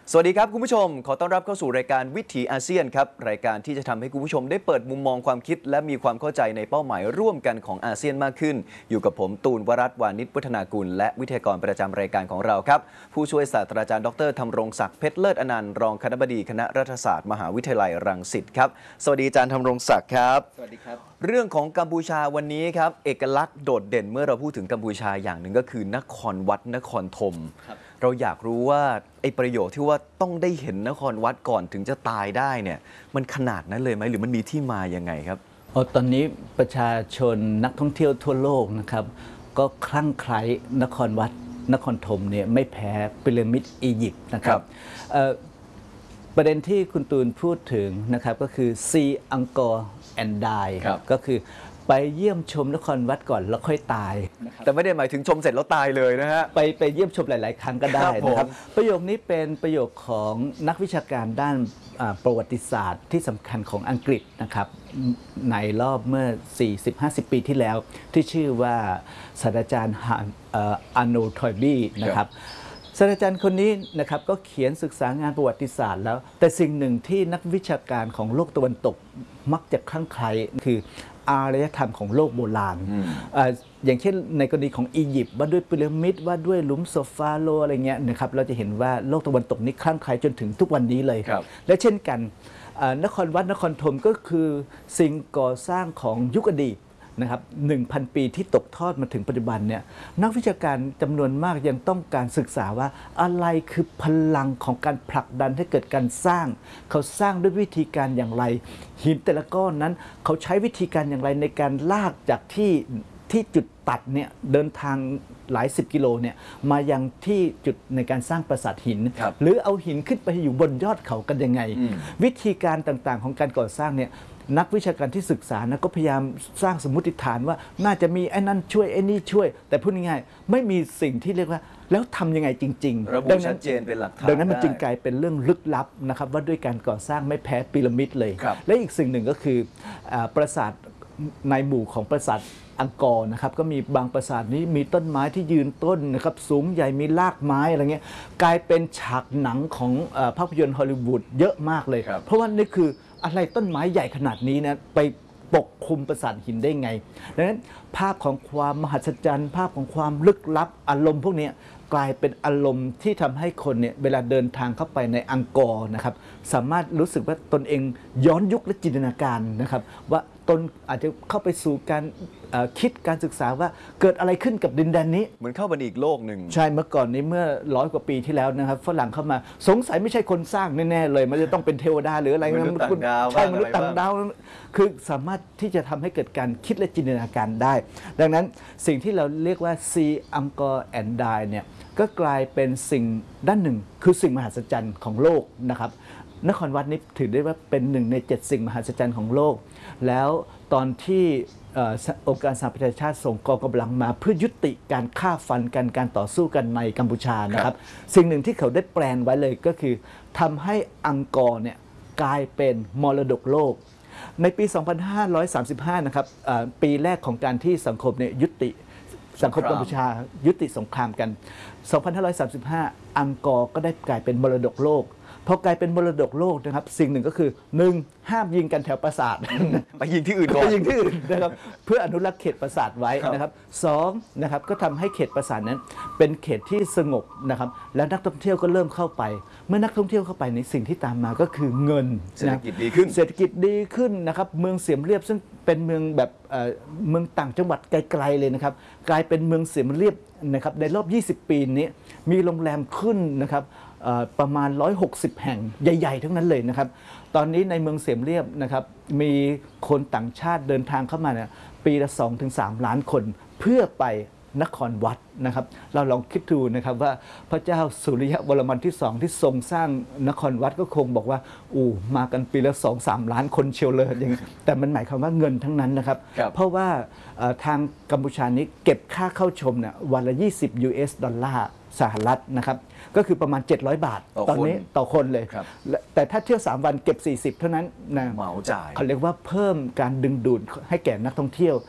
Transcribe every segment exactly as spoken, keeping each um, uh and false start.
สวัสดีครับคุณผู้ชมขอต้อนรับเข้าสู่รายการวิถีอาเซียนครับรายการที่จะทำให้คุณผู้ชมได้เปิดมุมมองความคิดและมีความเข้าใจในเป้าหมายร่วมกันของอาเซียนมากขึ้นอยู่กับผมตูนวรัตน์วานิชวัฒนากุลและวิทยากรประจำรายการของเราครับผู้ช่วยศาสตราจารย์ดรธำรงศักดิ์เพชรเลิศอนันต์รองคณบดีคณะรัฐศาสตร์มหาวิทยาลัยรังสิตครับสวัสดีอาจารย์ธำรงศักดิ์ครับสวัสดีครับเรื่องของกัมพูชาวันนี้ครับเอกลักษณ์โดดเด่นเมื่อเราพูดถึงกัมพูชาอย่างหนึ่งก็คือนครวัดนครธมเราอยากรู้ว่าไอ้ประโยชน์ที่ว่าต้องได้เห็นนครวัดก่อนถึงจะตายได้เนี่ยมันขนาดนั้นเลยไหมหรือมันมีที่มายังไงครับอ๋อตอนนี้ประชาชนนักท่องเที่ยวทั่วโลกนะครับก็คลั่งไคล้นครวัดนครธมเนี่ยไม่แพ้พีระมิดอียิปต์นะครับประเด็นที่คุณตูนพูดถึงนะครับก็คือ See Angkor and Die ก็คือไปเยี่ยมชมนครวัดก่อนแล้วค่อยตายแต่ไม่ได้หมายถึงชมเสร็จแล้วตายเลยนะฮะไปไปเยี่ยมชมหลายๆครั้งก็ได้นะครับประโยคนี้เป็นประโยคของนักวิชาการด้านประวัติศาสตร์ที่สำคัญของอังกฤษนะครับในรอบเมื่อ สี่สิบห้าสิบ ปีที่แล้วที่ชื่อว่าศาสตราจารย์อาร์โนลด์ ทอยบี้นะครับศาสตราจารย์คนนี้นะครับก็เขียนศึกษางานประวัติศาสตร์แล้วแต่สิ่งหนึ่งที่นักวิชาการของโลกตะวันตกมักจะคลั่งไคล้คืออารยธรรมของโลกโบราณ อ, อย่างเช่นในกรณีของอียิปต์ว่าด้วยพีระมิดว่าด้วยหลุมศพฟาโรห์อะไรเงี้ยนะครับเราจะเห็นว่าโลกตะวันตกนี้คลั่งไคล้จนถึงทุกวันนี้เลยและเช่นกันนครวัดนครธมก็คือสิ่งก่อสร้างของยุคอดีตนะครับ หนึ่งพัน ปีที่ตกทอดมาถึงปัจจุบันเนี่ยนักวิชาการจำนวนมากยังต้องการศึกษาว่าอะไรคือพลังของการผลักดันให้เกิดการสร้างเขาสร้างด้วยวิธีการอย่างไรหินแต่ละก้อนนั้นเขาใช้วิธีการอย่างไรในการลากจากที่ที่จุดตัดเนี่ยเดินทางหลายสิบกิโลเนี่ยมายังที่จุดในการสร้างปราสาทหินหรือเอาหินขึ้นไปอยู่บนยอดเขากันยังไงวิธีการต่างๆของการก่อสร้างเนี่ยนักวิชาการที่ศึกษานะก็พยายามสร้างสมมติฐานว่าน่าจะมีไอ้นั่นช่วยไอ้นี่ช่วยแต่พูดง่ายๆไม่มีสิ่งที่เรียกว่าแล้วทำยังไงจริงๆระบุชัดเจนเป็นหลักฐานดังนั้นมันจึงกลายเป็นเรื่องลึกลับนะครับว่าด้วยการก่อสร้างไม่แพ้พีระมิดเลยและอีกสิ่งหนึ่งก็คือปราสาทในหมู่ของปราสาทอังกอร์นะครับก็มีบางปราสาทนี้มีต้นไม้ที่ยืนต้นนะครับสูงใหญ่มีรากไม้อะไรเงี้ยกลายเป็นฉากหนังของภาพยนตร์ฮอลลีวูดเยอะมากเลยเพราะว่านี่คืออะไรต้นไม้ใหญ่ขนาดนี้นะไปปกคลุมปราสาทหินได้ไงดังนั้นภาพของความมหัศจรรย์ภาพของความลึกลับอารมณ์พวกนี้กลายเป็นอารมณ์ที่ทำให้คนเนี่ยเวลาเดินทางเข้าไปในอังกอร์นะครับสามารถรู้สึกว่าตนเองย้อนยุคและจินตนาการนะครับว่าตนอาจจะเข้าไปสู่การคิดการศึกษาว่าเกิดอะไรขึ้นกับดินแดนนี้เหมือนเข้าไปอีกโลกหนึ่งใช่เมื่อก่อนนี้เมื่อร้อยกว่าปีที่แล้วนะครับฝรั่งเข้ามาสงสัยไม่ใช่คนสร้างแน่ๆเลยมันจะต้องเป็นเทวดาหรืออะไรมนุษย์ต่างดาวใช่มนุษย์ต่างดาวคือสามารถที่จะทำให้เกิดการคิดและจินตนาการได้ดังนั้นสิ่งที่เราเรียกว่า See Angkor and Die เนี่ยก็กลายเป็นสิ่งด้านหนึ่งคือสิ่งมหัศจรรย์ของโลกนะครับนครวัดนี้ถือได้ว่าเป็นหนึ่งในเจ็ดสิ่งมหัศจรรย์ของโลกแล้วตอนที่องค์การสหประชาชาติส่งกองกำลังมาเพื่อยุติการฆ่าฟันกันการต่อสู้กันในกัมพูชานะครับสิ่งหนึ่งที่เขาได้แปลนไว้เลยก็คือทำให้อังกอร์เนี่ยกลายเป็นมรดกโลกในปี สองพันห้าร้อยสามสิบห้า นะครับปีแรกของการที่สังคมเนี่ยยุติสังคมกัมพูชายุติสงครามกัน สองพันห้าร้อยสามสิบห้า อังกอร์ก็ได้กลายเป็นมรดกโลกพอกลายเป็นมรดกโลกนะครับสิ่งหนึ่งก็คือหนึ่งห้ามยิงกันแถวปราสาทไปยิงที่อื่นก่อนไปยิงที่อื่นนะครับเพื่ออนุรักษ์เขตปราสาทไว้นะครับสองนะครับก็ทำให้เขตปราสาทนั้นเป็นเขตที่สงบนะครับแล้วนักท่องเที่ยวก็เริ่มเข้าไปเมื่อนักท่องเที่ยวเข้าไปในสิ่งที่ตามมาก็คือเงินเศรษฐกิจดีขึ้นเศรษฐกิจดีขึ้นนะครับเมืองเสียมเรียบซึ่งเป็นเมืองแบบเมืองต่างจังหวัดไกลๆเลยนะครับกลายเป็นเมืองเสียมเรียบนะครับในรอบยี่สิบปีนี้มีโรงแรมขึ้นนะครับประมาณหนึ่งร้อยหกสิบแห่งใหญ่ๆทั้งนั้นเลยนะครับตอนนี้ในเมืองเสียมเรียบนะครับมีคนต่างชาติเดินทางเข้ามาเนี่ยปีละ สองถึงสาม ล้านคนเพื่อไปนครวัดนะครับเราลองคิดดูนะครับว่าพระเจ้าสุริยวรมันที่สองที่ทรงสร้างนครวัดก็คงบอกว่าอู้มากันปีละ สองถึงสาม ล้านคนเชียวเลยอย่างแต่มันหมายความว่าเงินทั้งนั้นนะครับเพราะว่าทางกัมพูชานี้เก็บค่าเข้าชมเนี่ยวันละยี่สิบ ยู เอส ดอลลาร์สหรัฐนะครับก็คือประมาณเจ็ดร้อยบาทตอนนี้ต่อคนเลยแต่ถ้าเที่ยวสามวันเก็บสี่สิบเท่านั้นนะเหมาจ่ายเขาเรียกว่าเพิ่มการดึงดูดให้แก่นักท่องเที่ยว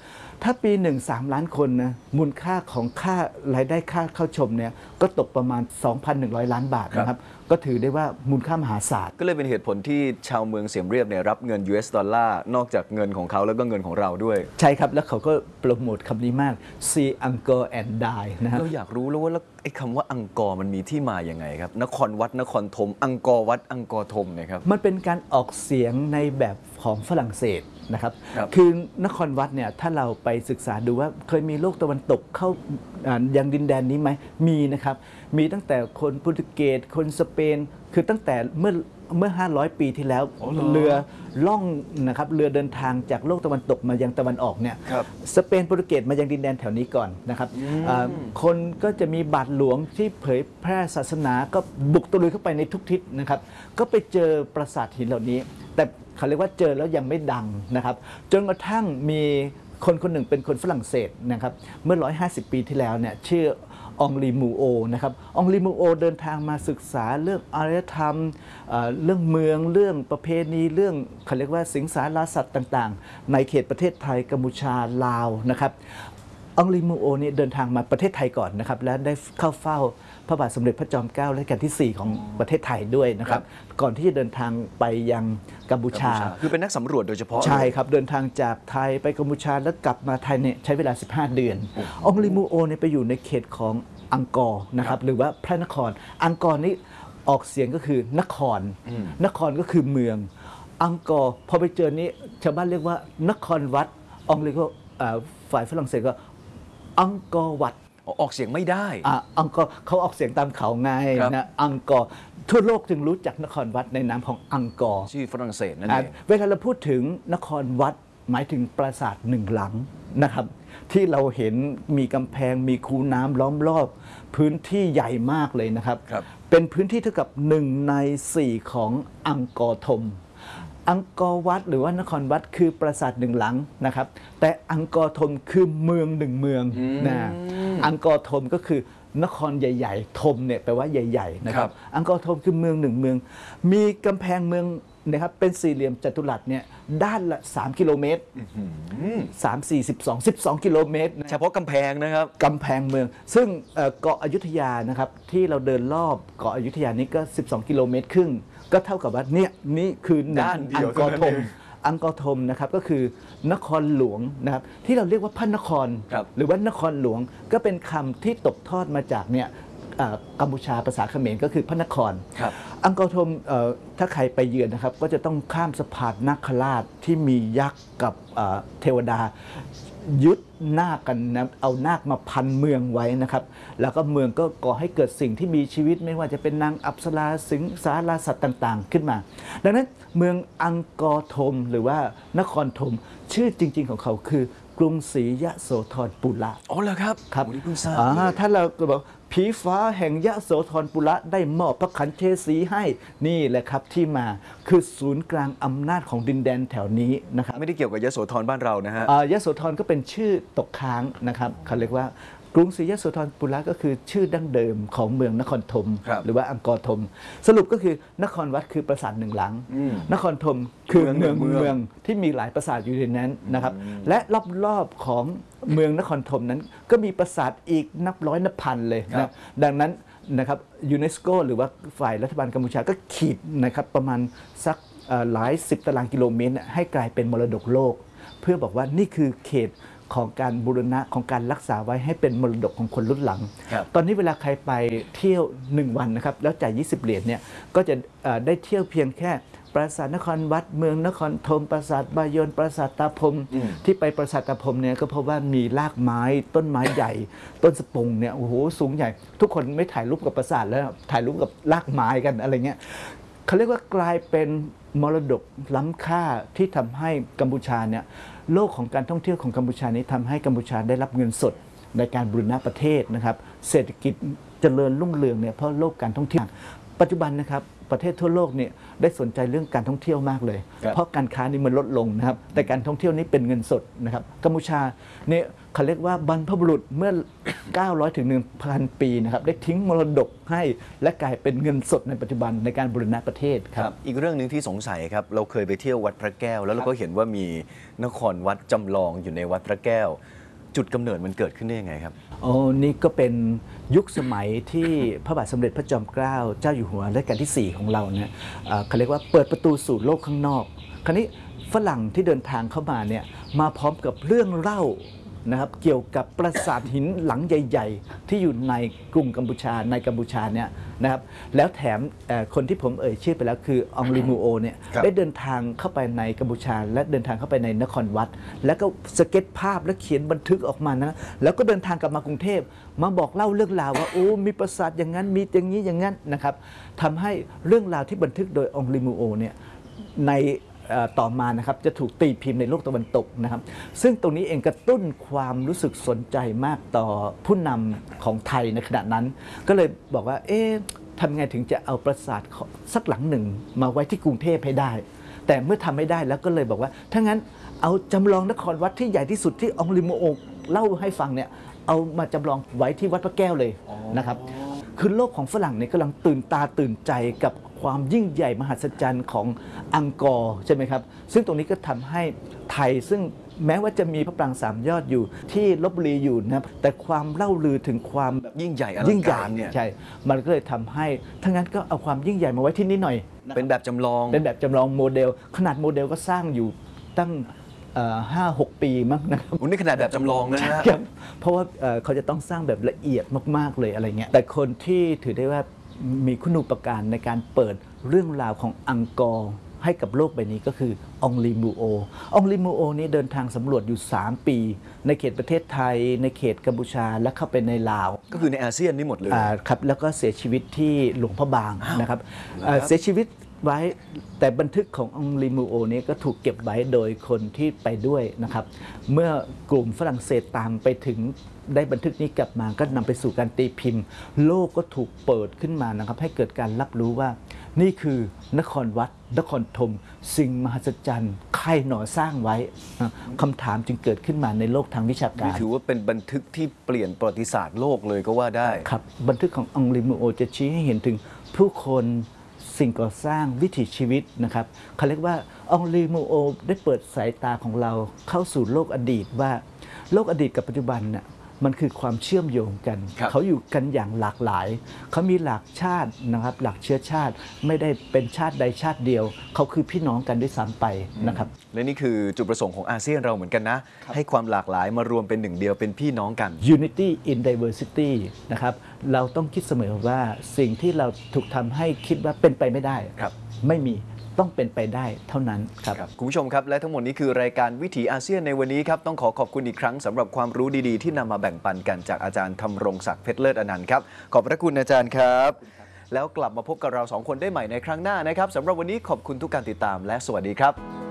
ถ้าปีหนึ่ง สามล้านคนนะมูลค่าของค่ารายได้ค่าเข้าชมเนี่ยก็ตกประมาณ สองพันหนึ่งร้อย ล้านบาทนะครับก็ถือได้ว่ามูลค่ามหาศาลก็เลยเป็นเหตุผลที่ชาวเมืองเสียมเรียบเนี่ยรับเงิน ยู เอส ดอลลาร์นอกจากเงินของเขาแล้วก็เงินของเราด้วยใช่ครับแล้วเขาก็โปรโมทคำนี้มาก see Angkor and die นะฮะเราอยากรู้แล้วว่าไอ้คำว่าอังกอร์มันมีที่มาอย่างไงครับนครวัดนครธมอังกอร์วัดอังกอร์ธมเนี่ยครับมันเป็นการออกเสียงในแบบของฝรั่งเศสนะครับครับคือนครวัดเนี่ยถ้าเราไปศึกษาดูว่าเคยมีโลกตะวันตกเข้ายังดินแดนนี้ไหมมีนะครับมีตั้งแต่คนโปรตุเกสคนสเปนคือตั้งแต่เมื่อเมื่อห้าร้อยปีที่แล้วเรือล่องนะครับเรือเดินทางจากโลกตะวันตกมายังตะวันออกเนี่ยสเปนโปรตุเกสมายังดินแดนแถวนี้ก่อนนะครับคนก็จะมีบาทหลวงที่เผยแพร่ศาสนาก็บุกตะลุยเข้าไปในทุกทิศนะครับก็ไปเจอปราสาทหินเหล่านี้แต่เขาเรียกว่าเจอแล้วยังไม่ดังนะครับจนกระทั่งมีคนคนหนึ่งเป็นคนฝรั่งเศสนะครับเมื่อหนึ่งร้อยห้าสิบปีที่แล้วเนี่ยชื่อองลีมูโอนะครับองลีมูโอเดินทางมาศึกษาเรื่องอารยธรรมเรื่องเมืองเรื่องประเพณีเรื่องเขาเรียกว่าสิงสารสัตว์ต่างๆในเขตประเทศไทยกัมพูชาลาวนะครับองลีมูโอนี่เดินทางมาประเทศไทยก่อนนะครับและได้เข้าเฝ้าพระบาทสมเด็จพระจอมเกล้ารัชกาลที่สี่ของประเทศไทยด้วยนะครับก่อนที่จะเดินทางไปยังกัมพูชาคือเป็นนักสำรวจโดยเฉพาะใช่ครับเดินทางจากไทยไปกัมพูชาแล้วกลับมาไทยเนี่ยใช้เวลาสิบห้าเดือนองลีมูโอเนี่ยไปอยู่ในเขตของอังกอร์นะครับหรือว่าพระนครอังกอร์นี่ออกเสียงก็คือนครนครก็คือเมืองอังกอร์พอไปเจอนี้ชาวบ้านเรียกว่านครวัดองลีก็ฝ่ายฝรั่งเศสก็อังกอร์วัดออกเสียงไม่ได้อ่าอังกอร์เขาออกเสียงตามเขาไงนะอังกอร์ทั่วโลกจึงรู้จักนครวัดในนามของอังกอร์ชื่อฝรั่งเศสนั่นเองเวลาเราพูดถึงนครวัดหมายถึงปราสาทหนึ่งหลังนะครับที่เราเห็นมีกำแพงมีคูน้ำล้อมรอบพื้นที่ใหญ่มากเลยนะครับเป็นพื้นที่เท่ากับหนึ่งในสี่ของอังกอร์ธมอังกอร์วัดหรือว่านครวัดคือปราสาทหนึ่งหลังนะครับแต่อังกอร์ธมคือเมืองหนึ่งเมืองนะอังกอร์ธมก็คือนครใหญ่ๆธมเนี่ยแปลว่าใหญ่ๆนะครับอังกอร์ธมคือเมืองหนึ่งเมืองมีกำแพงเมืองนะครับเป็นสี่เหลี่ยมจัตุรัสเนี่ยด้านละสามกิโลเมตรสาม สี่ สิบสอง สิบสองกิโลเมตรเฉพาะกำแพงนะครับกำแพงเมืองซึ่งเกาะอยุธยานะครับที่เราเดินรอบเกาะอยุธยานี้ก็สิบสองกิโลเมตรครึ่งก็เท่ากับว่าเนี่ยนี่คือด้านเดียวอังกอร์ธมอังกอร์ธมนะครับก็คือนครหลวงนะครับที่เราเรียกว่าพระนครหรือว่านครหลวงก็เป็นคำที่ตกทอดมาจากเนี่ยกัมพูชาภาษาเขมรก็คือพระนครอังกอร์ธมถ้าใครไปเยือนนะครับก็จะต้องข้ามสะพานนาคราชที่มียักษ์กับเทวดายึดนาคกันนะเอานาคมาพันเมืองไว้นะครับแล้วก็เมืองก็ก่อให้เกิดสิ่งที่มีชีวิตไม่ว่าจะเป็นนางอัปสราสิงสารสัตว์ต่างๆขึ้นมาดังนั้นเมืองอังกอร์ธมหรือว่านครธมชื่อจริงๆของเขาคือกรุงศรียโสธรปุระอ๋อเหรอครับครับนี่เพิ่งทราบถ้าเราก็บอกผีฟ้าแห่งยโสธรปุระได้มอบพระขันเทศรีให้นี่แหละครับที่มาคือศูนย์กลางอำนาจของดินแดนแถวนี้นะครับไม่ได้เกี่ยวกับยโสธรบ้านเรานะฮะยโสธรก็เป็นชื่อตกค้างนะครับเขาเรียกว่ากรุงศรียโสธรปุระก็คือชื่อดั้งเดิมของเมืองนครธมหรือว่าอังกอร์ธมสรุปก็คือนครวัดคือปราสาทหนึ่งหลังนครธมคือเมืองเมืองที่มีหลายปราสาทอยู่ในนั้นนะครับและรอบๆของเมืองนครธมนั้นก็มีปราสาทอีกนับร้อยนับพันเลยนะดังนั้นนะครับยูเนสโกหรือว่าฝ่ายรัฐบาลกัมพูชาก็ขีดนะครับประมาณสักหลายสิบตารางกิโลเมตรให้กลายเป็นมรดกโลกเพื่อบอกว่านี่คือเขตของการบูรณะของการรักษาไว้ให้เป็นมรดกของคนรุ่นหลังตอนนี้เวลาใครไปเที่ยวหนึ่งวันนะครับแล้วจ่ายยี่สิบเหรียญเนี่ยก็จะได้เที่ยวเพียงแค่ปราสาทนครวัดเมืองนครธมปราสาทบายนปราสาทตาพรมที่ไปปราสาทตาพรมเนี่ยก็เพราะว่ามีรากไม้ต้นไม้ใหญ่ ต้นสปงเนี่ยโอ้โหสูงใหญ่ทุกคนไม่ถ่ายรูปกับปราสาทแล้วถ่ายรูปกับรากไม้กันอะไรเงี้ยเขาเรียกว่ากลายเป็นมรดกล้ำค่าที่ทำให้กัมพูชาเนี่ยโลกของการท่องเที่ยวของกัมพูชานี้ทำให้กัมพูชาได้รับเงินสดในการบูรณะประเทศนะครับเศรษฐกิจเจริญรุ่งเรืองเนี่ยเพราะโลกการท่องเที่ยวปัจจุบันนะครับประเทศทั่วโลกเนี่ยได้สนใจเรื่องการท่องเที่ยวมากเลย เพราะการค้านี่มันลดลงนะครับแต่การท่องเที่ยวนี้เป็นเงินสดนะครับกัมพูชาเนี่ยเขาเรียกว่าบรรพบุรุษเมื่อ เก้าร้อย ถึง หนึ่งพัน ปีนะครับได้ทิ้งมรดกให้และกลายเป็นเงินสดในปัจจุบันในการบูรณะประเทศครับอีกเรื่องหนึ่งที่สงสัยครับเราเคยไปเที่ยววัดพระแก้วแล้วเราก็เห็นว่ามีนครวัดจำลองอยู่ในวัดพระแก้ว จุดกำเนิดมันเกิดขึ้นได้ยังไงครับโอ้นี่ก็เป็นยุคสมัยที่พระบาทสมเด็จพระจอมเกล้าเจ้าอยู่หัวรัชกาลที่ สี่ ของเราเนี่ยเอ่อเขาเรียกว่าเปิดประตูสู่โลกข้างนอก คราวนี้ฝรั่งที่เดินทางเข้ามาเนี่ยมาพร้อมกับเรื่องเล่านะครับเกี่ยวกับปราสาทหินหลังใหญ่ ๆ ที่อยู่ในกรุงกัมพูชาในกัมพูชาเนี่ยนะครับแล้วแถมเอ่อคนที่ผมเอ่ยชื่อไปแล้วคือองลีมูโอเนี่ยครับได้เดินทางเข้าไปในกัมพูชา และเดินทางเข้าไปในนครวัด แล้วก็สเก็ตภาพและเขียนบันทึกออกมานะแล้วก็เดินทางกลับมากรุงเทพมาบอกเล่าเรื่องราวว่าโอ้มีปราสาทอย่างนั้นมีอย่างนี้อย่างนั้นนะครับทำให้เรื่องราวที่บันทึกโดยองลีมูโอเนี่ยในเอ่อต่อมานะครับจะถูกตีพิมพ์ในโลกตะวันตกนะครับซึ่งตรงนี้เองกระตุ้นความรู้สึกสนใจมากต่อผู้นำของไทยในขณะนั้น ก็เลยบอกว่าเอ๊ะทำไงถึงจะเอาปราสาทสักหลังหนึ่งมาไว้ที่กรุงเทพให้ได้ แต่เมื่อทำไม่ได้แล้วก็เลยบอกว่าถ้างั้นเอาจำลองนครวัดที่ใหญ่ที่สุดที่องลิโมโอเล่าให้ฟังเนี่ยเอามาจำลองไว้ที่วัดพระแก้วเลยนะครับคือโลกของฝรั่งเนี่ยกำลังตื่นตาตื่นใจกับความยิ่งใหญ่มหัศจรรย์ของอังกอร์ใช่ไหมครับซึ่งตรงนี้ก็ทำให้ไทยซึ่งแม้ว่าจะมีพระปรางสามยอดอยู่ที่ลพบุรีอยู่นะครับแต่ความเล่าลือถึงความแบบยิ่งใหญ่อลัยิ่งงใหญ่การเนี่ยใช่มันก็เลยทำให้ถ้างั้นก็เอาความยิ่งใหญ่มาไว้ที่นี่หน่อยเป็นแบบจำลองเป็นแบบจำลองโมเดล ขนาดโมเดลก็สร้างอยู่ตั้งห้าหกปีมั้งนะครับอุ้นี่ขนาดแบบจำลองนะฮะครับเพราะว่าเอ่อเขาจะต้องสร้างแบบละเอียดมากๆเลยอะไรเงี้ยแต่คนที่ถือได้ว่ามีคุณูปการในการเปิดเรื่องราวของอังกอร์ให้กับโลกใบนี้ก็คือองลีมูโอองลีมูโอนี้เดินทางสำรวจอยู่ สาม ปี ในเขตประเทศไทย ในเขตกัมพูชาและเข้าไปในลาวก็คือในอาเซียนนี่หมดเลยอ่าครับแล้วก็เสียชีวิตที่หลวงพระบางอ้าวนะครับเหรอครับเอ่อเสียชีวิตไว้แต่บันทึกขององลีมูโอนี้ก็ถูกเก็บไว้โดยคนที่ไปด้วยนะครับเมื่อกลุ่มฝรั่งเศสตามไปถึงได้บันทึกนี้กลับมาก็นำไปสู่การตีพิมพ์ โลกก็ถูกเปิดขึ้นมานะครับให้เกิดการรับรู้ว่านี่คือนครวัดนครธมสิ่งมหัศจรรย์ใครหนอสร้างไว้นะคำถามจึงเกิดขึ้นมาในโลกทางวิชาการนี่ถือว่าเป็นบันทึกที่เปลี่ยนประวัติศาสตร์โลกเลยก็ว่าได้ครับบันทึกขององลีมูโอจะชี้ให้เห็นถึงผู้คนสิ่งก่อสร้างวิถีชีวิตนะครับเขาเรียกว่าองลีมูโอได้เปิดสายตาของเราเข้าสู่โลกอดีตว่าโลกอดีตกับปัจจุบันน่ะมันคือความเชื่อมโยงกันครับเขาอยู่กันอย่างหลากหลาย เขามีหลากชาตินะครับหลากเชื้อชาติไม่ได้เป็นชาติใดชาติเดียว เขาคือพี่น้องกันด้วยซ้ำไปนะครับและนี่คือจุดประสงค์ของอาเซียนเราเหมือนกันนะ ให้ความหลากหลายมารวมเป็นหนึ่งเดียวเป็นพี่น้องกัน Unity in Diversity นะครับเราต้องคิดเสมอว่าสิ่งที่เราถูกทำให้คิดว่าเป็นไปไม่ได้ครับไม่มีต้องเป็นไปได้เท่านั้นครับครับคุณผู้ชมครับและทั้งหมดนี้คือรายการวิถีอาเซียนในวันนี้ครับต้องขอขอบคุณอีกครั้งสำหรับความรู้ดีๆที่นำมาแบ่งปันกันจากอาจารย์ธำรงศักดิ์เพชรเลิศอนันต์ครับขอบพระคุณอาจารย์ครับ แล้วกลับมาพบกับเราสองคนได้ใหม่ในครั้งหน้านะครับสำหรับวันนี้ขอบคุณทุกการติดตามและสวัสดีครับ